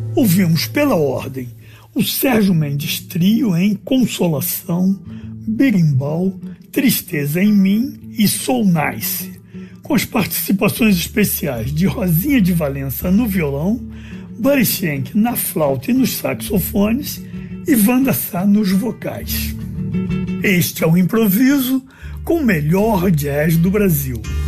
Ouvimos pela ordem o Sérgio Mendes Trio em Consolação, Berimbau, Tristeza em Mim e Soul Nice, com as participações especiais de Rosinha de Valença no violão, Buddy Schenck na flauta e nos saxofones e Wanda Sá nos vocais. Este é o Improviso com o melhor jazz do Brasil.